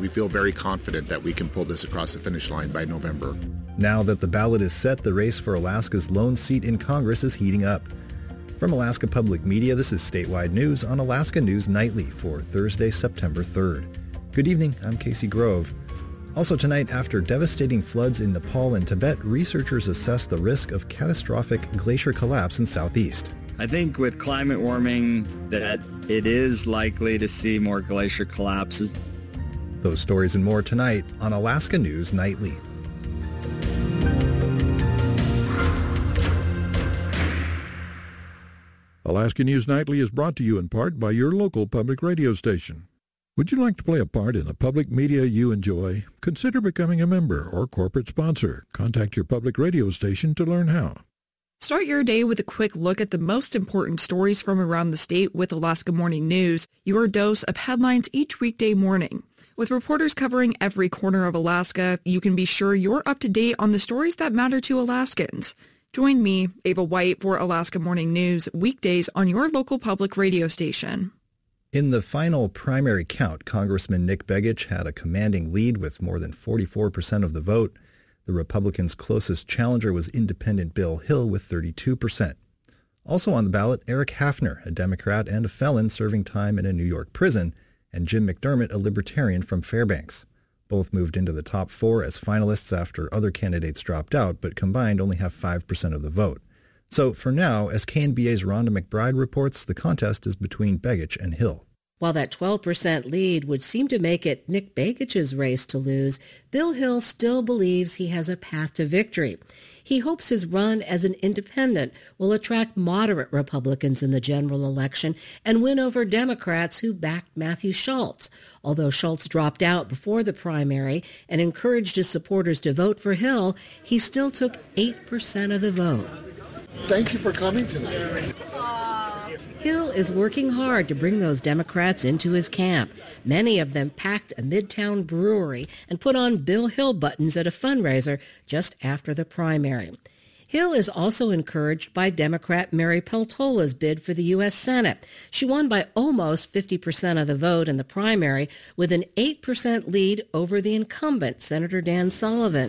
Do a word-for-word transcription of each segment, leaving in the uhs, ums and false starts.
we feel very confident that we can pull this across the finish line by November. Now that the ballot is set, the race for Alaska's lone seat in Congress is heating up. From Alaska Public Media, this is Statewide News on Alaska News Nightly for Thursday, September third. Good evening, I'm Casey Grove. Also tonight, after devastating floods in Nepal and Tibet, researchers assess the risk of catastrophic glacier collapse in Southeast. I think with climate warming that it is likely to see more glacier collapses. Those stories and more tonight on Alaska News Nightly. Alaska News Nightly is brought to you in part by your local public radio station. Would you like to play a part in the public media you enjoy? Consider becoming a member or corporate sponsor. Contact your public radio station to learn how. Start your day with a quick look at the most important stories from around the state with Alaska Morning News, your dose of headlines each weekday morning. With reporters covering every corner of Alaska, you can be sure you're up to date on the stories that matter to Alaskans. Join me, Ava White, for Alaska Morning News, weekdays on your local public radio station. In the final primary count, Congressman Nick Begich had a commanding lead with more than forty-four percent of the vote. The Republicans' closest challenger was independent Bill Hill with thirty-two percent. Also on the ballot, Eric Hafner, a Democrat and a felon serving time in a New York prison, and Jim McDermott, a Libertarian from Fairbanks. Both moved into the top four as finalists after other candidates dropped out, but combined only have five percent of the vote. So for now, as K N B A's Rhonda McBride reports, the contest is between Begich and Hill. While that twelve percent lead would seem to make it Nick Begich's race to lose, Bill Hill still believes he has a path to victory. He hopes his run as an independent will attract moderate Republicans in the general election and win over Democrats who backed Matthew Schultz. Although Schultz dropped out before the primary and encouraged his supporters to vote for Hill, he still took eight percent of the vote. Thank you for coming tonight. Hill is working hard to bring those Democrats into his camp. Many of them packed a Midtown brewery and put on Bill Hill buttons at a fundraiser just after the primary. Hill is also encouraged by Democrat Mary Peltola's bid for the U S Senate. She won by almost fifty percent of the vote in the primary with an eight percent lead over the incumbent, Senator Dan Sullivan.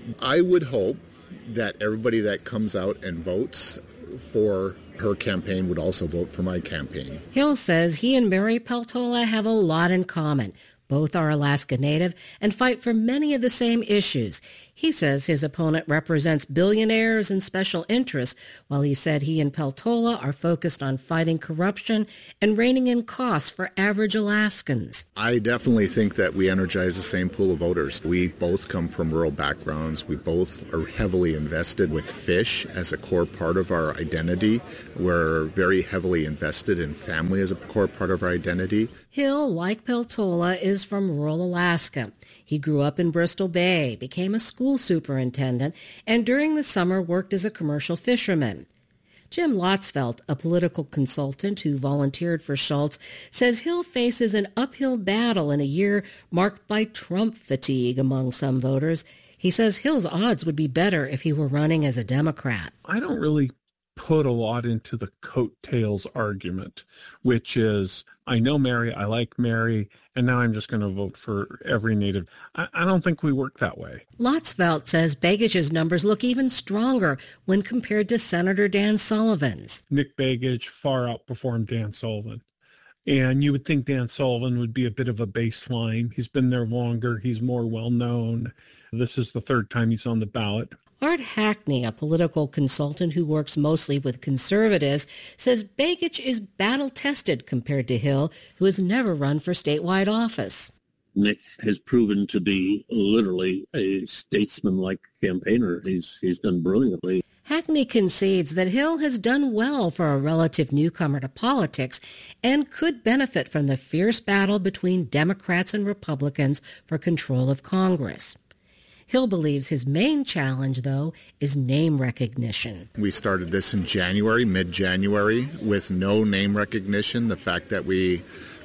I would hope that everybody that comes out and votes for her campaign would also vote for my campaign. Hill says he and Mary Peltola have a lot in common. Both are Alaska Native and fight for many of the same issues. He says his opponent represents billionaires and special interests, while he said he and Peltola are focused on fighting corruption and reining in costs for average Alaskans. I definitely think that we energize the same pool of voters. We both come from rural backgrounds. We both are heavily invested with fish as a core part of our identity. We're very heavily invested in family as a core part of our identity. Hill, like Peltola, is from rural Alaska. He grew up in Bristol Bay, became a school superintendent, and during the summer worked as a commercial fisherman. Jim Lotzfeld, a political consultant who volunteered for Schultz, says Hill faces an uphill battle in a year marked by Trump fatigue among some voters. He says Hill's odds would be better if he were running as a Democrat. I don't really put a lot into the coattails argument, which is, I know Mary, I like Mary, and now I'm just going to vote for every Native. I, I don't think we work that way. Lotzfeld says Begich's numbers look even stronger when compared to Senator Dan Sullivan's. Nick Begich far outperformed Dan Sullivan. And you would think Dan Sullivan would be a bit of a baseline. He's been there longer. He's more well-known. This is the third time he's on the ballot. Art Hackney, a political consultant who works mostly with conservatives, says Begich is battle-tested compared to Hill, who has never run for statewide office. Nick has proven to be literally a statesman-like campaigner. He's, he's done brilliantly. Hackney concedes that Hill has done well for a relative newcomer to politics and could benefit from the fierce battle between Democrats and Republicans for control of Congress. Hill believes his main challenge, though, is name recognition. We started this in January, mid-January, with no name recognition. The fact that we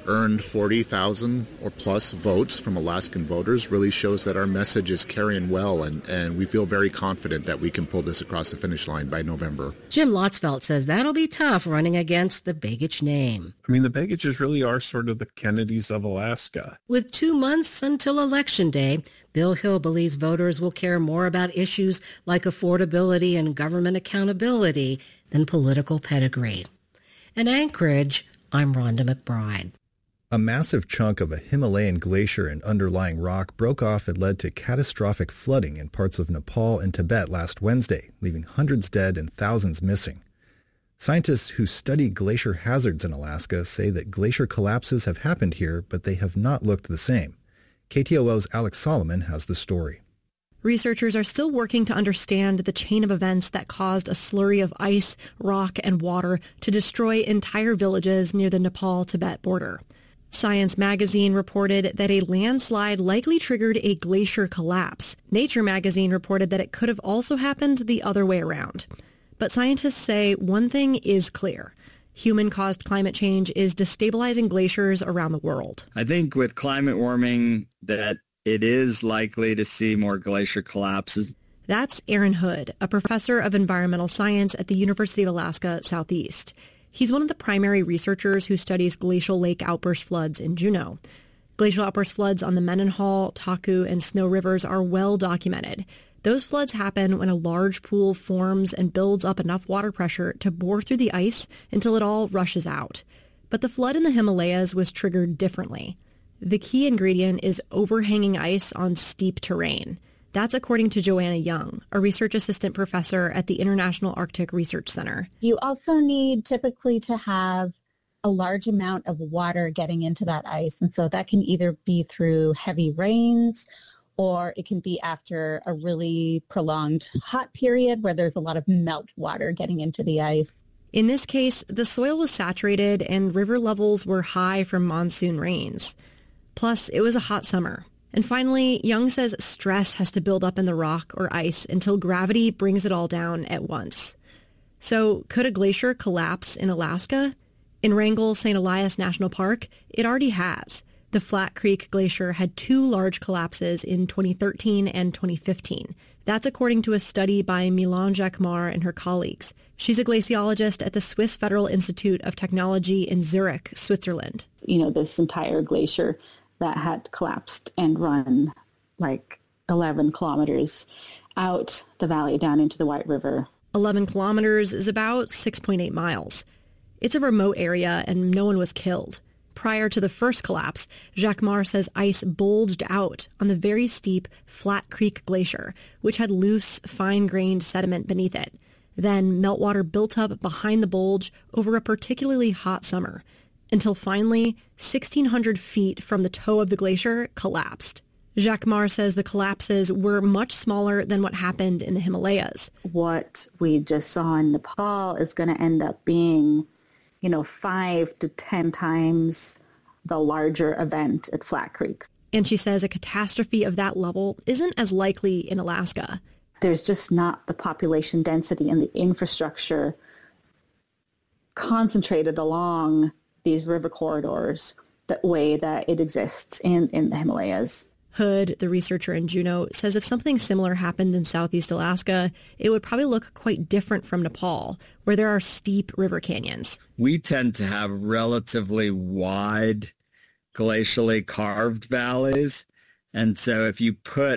earned forty thousand or plus votes from Alaskan voters really shows that our message is carrying well, and, and we feel very confident that we can pull this across the finish line by November. Jim Lotzfeld says that'll be tough running against the Begich name. I mean, the Begiches really are sort of the Kennedys of Alaska. With two months until Election Day, Bill Hill believes voters will care more about issues like affordability and government accountability than political pedigree. In Anchorage, I'm Rhonda McBride. A massive chunk of a Himalayan glacier and underlying rock broke off and led to catastrophic flooding in parts of Nepal and Tibet last Wednesday, leaving hundreds dead and thousands missing. Scientists who study glacier hazards in Alaska say that glacier collapses have happened here, but they have not looked the same. K T O O's Alex Solomon has the story. Researchers are still working to understand the chain of events that caused a slurry of ice, rock, and water to destroy entire villages near the Nepal-Tibet border. Science magazine reported that a landslide likely triggered a glacier collapse. Nature magazine reported that it could have also happened the other way around. But scientists say one thing is clear. Human-caused climate change is destabilizing glaciers around the world. I think with climate warming that it is likely to see more glacier collapses. That's Aaron Hood, a professor of environmental science at the University of Alaska Southeast. He's one of the primary researchers who studies glacial lake outburst floods in Juneau. Glacial outburst floods on the Mendenhall, Taku, and Snow rivers are well documented. Those floods happen when a large pool forms and builds up enough water pressure to bore through the ice until it all rushes out. But the flood in the Himalayas was triggered differently. The key ingredient is overhanging ice on steep terrain. That's according to Joanna Young, a research assistant professor at the International Arctic Research Center. You also need typically to have a large amount of water getting into that ice. And so that can either be through heavy rains, or it can be after a really prolonged hot period where there's a lot of melt water getting into the ice. In this case, the soil was saturated and river levels were high from monsoon rains. Plus, it was a hot summer. And finally, Young says stress has to build up in the rock or ice until gravity brings it all down at once. So could a glacier collapse in Alaska? In Wrangell Saint Elias National Park, it already has. The Flat Creek Glacier had two large collapses in twenty thirteen and twenty fifteen. That's according to a study by Milan Jacquemart and her colleagues. She's a glaciologist at the Swiss Federal Institute of Technology in Zurich, Switzerland. You know, this entire glacier that had collapsed and run like eleven kilometers out the valley down into the White River. eleven kilometers is about six point eight miles. It's a remote area and no one was killed. Prior to the first collapse, Jacquemart says ice bulged out on the very steep Flat Creek Glacier, which had loose, fine-grained sediment beneath it. Then meltwater built up behind the bulge over a particularly hot summer, until finally, sixteen hundred feet from the toe of the glacier collapsed. Jacquemart says the collapses were much smaller than what happened in the Himalayas. What we just saw in Nepal is going to end up being, you know, five to ten times the larger event at Flat Creek. And she says a catastrophe of that level isn't as likely in Alaska. There's just not the population density and the infrastructure concentrated along these river corridors the way that it exists in, in the Himalayas. Hood, the researcher in Juneau, says if something similar happened in southeast Alaska, it would probably look quite different from Nepal, where there are steep river canyons. We tend to have relatively wide, glacially carved valleys. And so if you put